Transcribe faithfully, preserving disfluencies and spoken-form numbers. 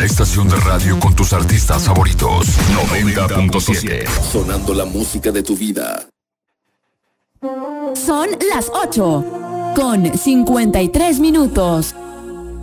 La estación de radio con tus artistas favoritos. noventa punto siete. Sonando la música de tu vida. Son las ocho con cincuenta y tres minutos.